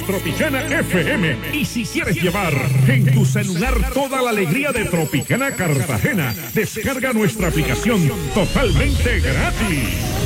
Tropicana FM. Y si quieres llevar en tu celular toda la alegría de Tropicana Cartagena, descarga nuestra aplicación totalmente gratis.